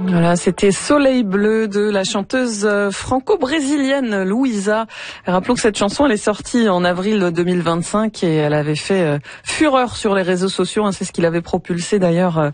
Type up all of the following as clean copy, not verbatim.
Voilà, c'était Soleil bleu de la chanteuse franco-brésilienne Louisa. Rappelons que cette chanson, elle est sortie en avril 2025 et elle avait fait fureur sur les réseaux sociaux. C'est ce qu'il avait propulsé d'ailleurs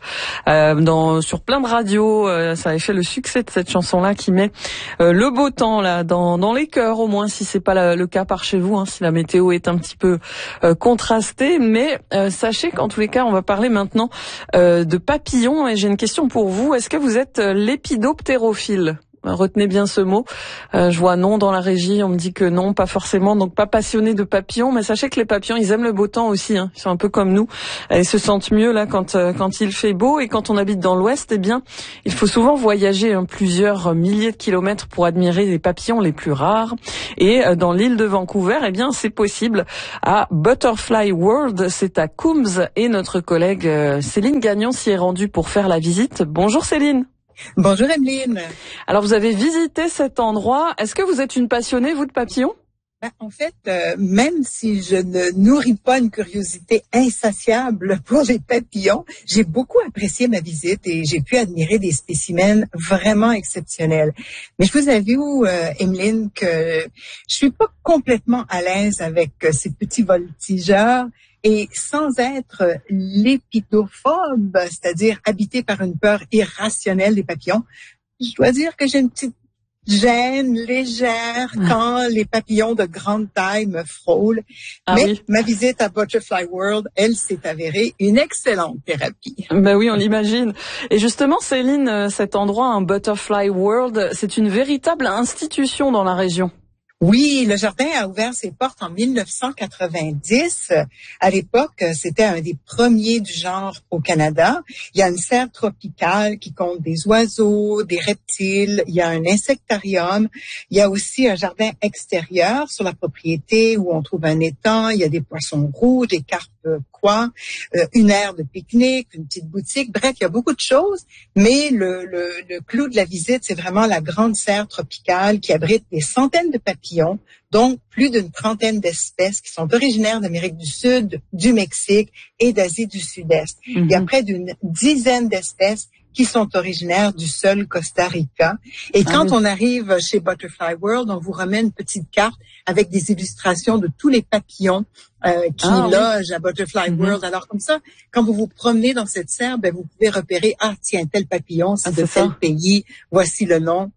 sur plein de radios. Ça avait fait le succès de cette chanson-là qui met le beau temps là dans les cœurs, au moins si c'est pas le cas par chez vous, si la météo est un petit peu contrastée. Mais sachez qu'en tous les cas, on va parler maintenant de papillons et j'ai une question pour vous. Est-ce que vous êtes lépidoptérophile? Retenez bien ce mot. Je vois non dans la régie, on me dit que non, pas forcément, donc pas passionné de papillons, mais sachez que les papillons, ils aiment le beau temps aussi, Ils sont un peu comme nous. Ils se sentent mieux là quand il fait beau, et quand on habite dans l'Ouest, il faut souvent voyager plusieurs milliers de kilomètres pour admirer les papillons les plus rares. Et dans l'île de Vancouver, c'est possible à Butterfly World, c'est à Coombs, et notre collègue Céline Gagnon s'y est rendue pour faire la visite. Bonjour Céline. Bonjour Emeline. Alors vous avez visité cet endroit. Est-ce que vous êtes une passionnée, vous, de papillons? En fait, même si je ne nourris pas une curiosité insatiable pour les papillons, j'ai beaucoup apprécié ma visite et j'ai pu admirer des spécimens vraiment exceptionnels. Mais je vous avoue, Emeline, que je suis pas complètement à l'aise avec ces petits voltigeurs. Et sans être lépidophobe, c'est-à-dire habité par une peur irrationnelle des papillons, je dois dire que j'ai une petite gêne légère quand les papillons de grande taille me frôlent. Ma visite à Butterfly World, elle s'est avérée une excellente thérapie. Ben oui, on l'imagine. Et justement, Céline, cet endroit, Butterfly World, c'est une véritable institution dans la région. Oui, le jardin a ouvert ses portes en 1990. À l'époque, c'était un des premiers du genre au Canada. Il y a une serre tropicale qui compte des oiseaux, des reptiles. Il y a un insectarium. Il y a aussi un jardin extérieur sur la propriété où on trouve un étang. Il y a des poissons rouges, des carpes une aire de pique-nique, une petite boutique. Bref, il y a beaucoup de choses. Mais le clou de la visite, c'est vraiment la grande serre tropicale qui abrite des centaines de papillons, donc plus d'une trentaine d'espèces qui sont originaires d'Amérique du Sud, du Mexique et d'Asie du Sud-Est. Il y a près d'une dizaine d'espèces qui sont originaires du seul Costa Rica. Et quand on arrive chez Butterfly World, on vous remet une petite carte avec des illustrations de tous les papillons qui logent à Butterfly World. Alors comme ça, quand vous vous promenez dans cette serre, vous pouvez repérer, tiens, tel papillon, c'est de tel pays, voici le nom.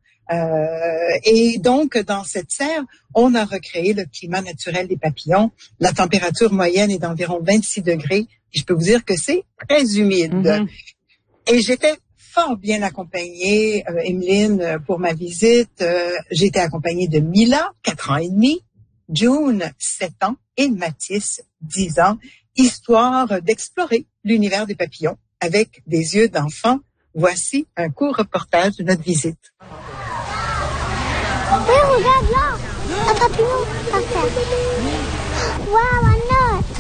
Et donc, dans cette serre, on a recréé le climat naturel des papillons. La température moyenne est d'environ 26 degrés. Et je peux vous dire que c'est très humide. Et j'étais fort bien accompagnée, Emeline, pour ma visite. J'étais accompagnée de Mila, 4 ans et demi, June, 7 ans, et Mathis, 10 ans, histoire d'explorer l'univers des papillons avec des yeux d'enfant. Voici un court reportage de notre visite. Oui, regarde là, un papillon par terre. Waouh, un autre.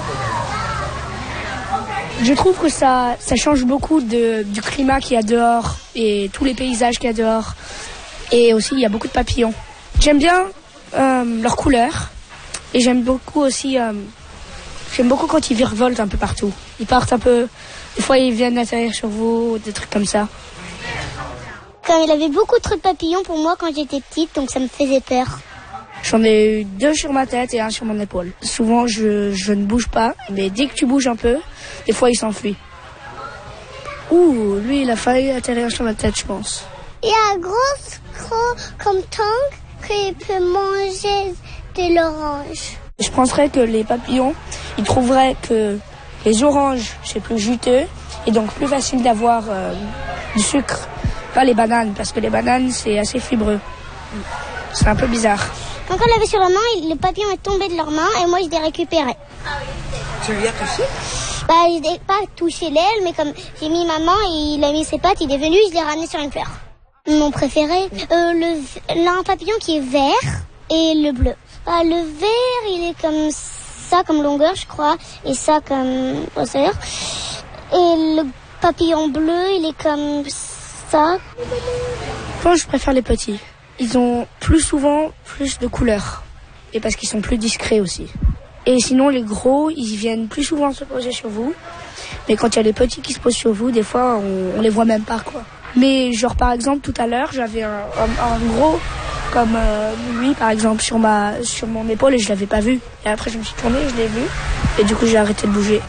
Je trouve que ça change beaucoup du climat qu'il y a dehors et tous les paysages qu'il y a dehors. Et aussi, il y a beaucoup de papillons. J'aime bien leurs couleurs et j'aime beaucoup aussi quand ils virevoltent un peu partout. Ils partent un peu, des fois ils viennent atterrir sur vous, des trucs comme ça. Quand il avait beaucoup trop de papillons pour moi quand j'étais petite, donc ça me faisait peur. J'en ai eu 2 sur ma tête et 1 sur mon épaule. Souvent, je ne bouge pas, mais dès que tu bouges un peu, des fois, il s'enfuit. Ouh, lui, il a failli atterrir sur ma tête, je pense. Il y a un gros comme tang qu'il peut manger de l'orange. Je penserais que les papillons, ils trouveraient que les oranges, c'est plus juteux et donc plus facile d'avoir du sucre. Pas les bananes, parce que les bananes, c'est assez fibreux. C'est un peu bizarre. Quand on l'avait sur la main, le papillon est tombé de leurs mains et moi je l'ai récupéré. Tu lui as touché? Je n'ai pas touché l'aile, mais comme j'ai mis ma main et il a mis ses pattes, il est venu, je l'ai ramené sur une fleur. Mon préféré, un papillon qui est vert et le bleu. Le vert, il est comme ça, comme longueur, je crois, et ça comme hauteur. Et le papillon bleu, il est comme ça. Moi, je préfère les petits. Ils ont plus souvent plus de couleurs. Et parce qu'ils sont plus discrets aussi. Et sinon, les gros, ils viennent plus souvent se poser sur vous. Mais quand il y a les petits qui se posent sur vous, des fois, on les voit même pas, quoi. Mais genre par exemple tout à l'heure j'avais un gros comme lui par exemple sur mon épaule et je l'avais pas vu. Et après je me suis tournée, je l'ai vu et du coup j'ai arrêté de bouger.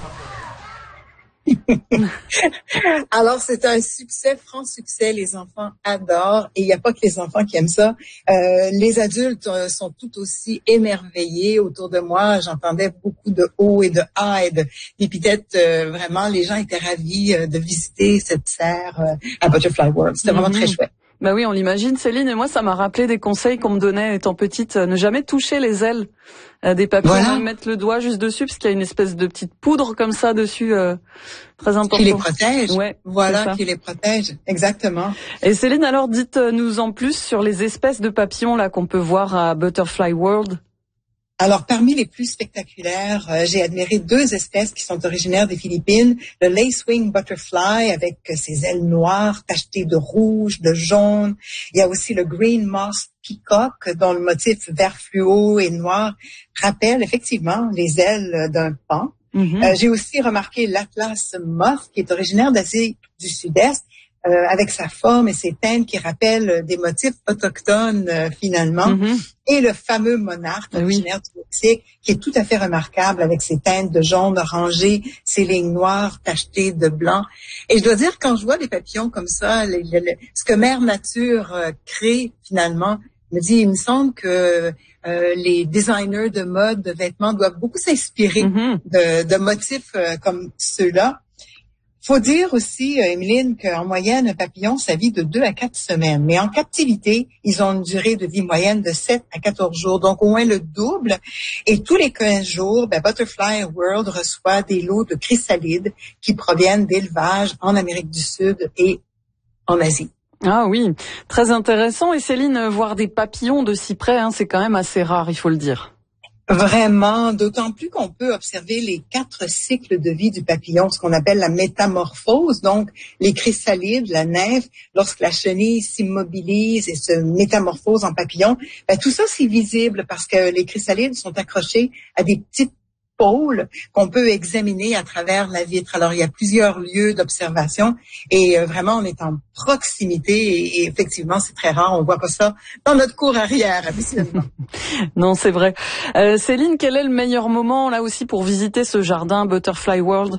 Alors, c'est un succès, franc succès. Les enfants adorent. Et il n'y a pas que les enfants qui aiment ça. Les adultes sont tout aussi émerveillés autour de moi. J'entendais beaucoup de O et de A et d'épithètes. Vraiment, les gens étaient ravis de visiter cette serre à Butterfly World. C'était vraiment très chouette. Bah oui, on l'imagine, Céline. Et moi, ça m'a rappelé des conseils qu'on me donnait étant petite. Ne jamais toucher les ailes des papillons. Voilà. Mettre le doigt juste dessus parce qu'il y a une espèce de petite poudre comme ça dessus, très important. Qui les protège. Ouais, voilà, qui les protège. Exactement. Et Céline, alors dites-nous en plus sur les espèces de papillons là qu'on peut voir à Butterfly World. Alors, parmi les plus spectaculaires, j'ai admiré 2 espèces qui sont originaires des Philippines. Le lacewing butterfly avec ses ailes noires tachetées de rouge, de jaune. Il y a aussi le green moss peacock dont le motif vert fluo et noir rappelle effectivement les ailes d'un paon. J'ai aussi remarqué l'Atlas moth qui est originaire d'Asie du Sud-Est. Avec sa forme et ses teintes qui rappellent des motifs autochtones finalement, et le fameux monarque originaire du Mexique qui est tout à fait remarquable avec ses teintes de jaune orangé, ses lignes noires tachetées de blanc. Et je dois dire, quand je vois des papillons comme ça, ce que Mère Nature crée finalement, il me semble que les designers de mode, de vêtements doivent beaucoup s'inspirer de motifs comme ceux-là. Faut dire aussi, Emeline, qu'en moyenne, un papillon, ça vit de 2 à 4 semaines. Mais en captivité, ils ont une durée de vie moyenne de 7 à 14 jours, donc au moins le double. Et tous les 15 jours, Butterfly World reçoit des lots de chrysalides qui proviennent d'élevages en Amérique du Sud et en Asie. Ah oui, très intéressant. Et Céline, voir des papillons de si près, c'est quand même assez rare, il faut le dire. Vraiment, d'autant plus qu'on peut observer les 4 cycles de vie du papillon, ce qu'on appelle la métamorphose, donc les chrysalides, la nymphe, lorsque la chenille s'immobilise et se métamorphose en papillon, tout ça c'est visible parce que les chrysalides sont accrochés à des petites pôles qu'on peut examiner à travers la vitre. Alors, il y a plusieurs lieux d'observation et vraiment, on est en proximité et effectivement, c'est très rare. On voit pas ça dans notre cour arrière, habituellement. Non, c'est vrai. Céline, quel est le meilleur moment, là aussi, pour visiter ce jardin Butterfly World?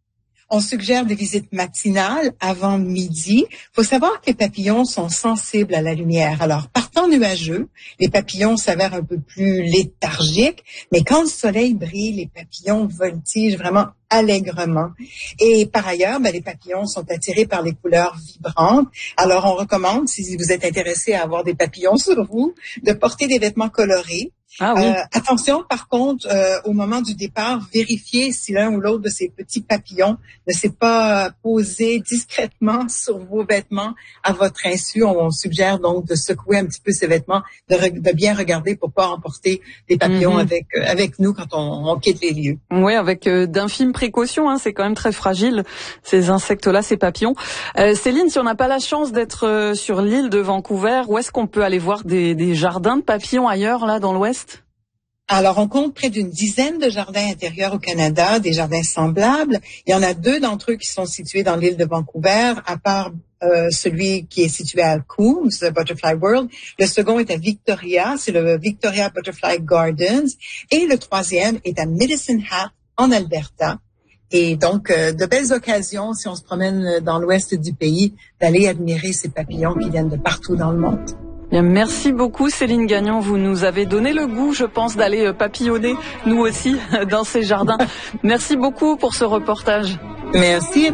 On suggère des visites matinales avant midi. Il faut savoir que les papillons sont sensibles à la lumière. Alors, par temps nuageux, les papillons s'avèrent un peu plus léthargiques, mais quand le soleil brille, les papillons voltigent vraiment allègrement. Et par ailleurs, les papillons sont attirés par les couleurs vibrantes. Alors, on recommande, si vous êtes intéressé à avoir des papillons sur vous, de porter des vêtements colorés. Ah oui. Attention, par contre, au moment du départ, vérifiez si l'un ou l'autre de ces petits papillons ne s'est pas posé discrètement sur vos vêtements à votre insu. On suggère donc de secouer un petit peu ces vêtements, de bien regarder pour pas emporter des papillons avec nous quand on quitte les lieux. Oui, avec d'infimes précautions. C'est quand même très fragile, ces insectes-là, ces papillons. Céline, si on n'a pas la chance d'être sur l'île de Vancouver, où est-ce qu'on peut aller voir des jardins de papillons ailleurs, là, dans l'Ouest? Alors, on compte près d'une dizaine de jardins intérieurs au Canada, des jardins semblables. Il y en a 2 d'entre eux qui sont situés dans l'île de Vancouver, à part celui qui est situé à Coombs, Butterfly World. Le second est à Victoria, c'est le Victoria Butterfly Gardens. Et le 3e est à Medicine Hat, en Alberta. Et donc, de belles occasions, si on se promène dans l'ouest du pays, d'aller admirer ces papillons qui viennent de partout dans le monde. Bien, merci beaucoup Céline Gagnon, vous nous avez donné le goût, je pense, d'aller papillonner, nous aussi, dans ces jardins. Merci beaucoup pour ce reportage. Merci.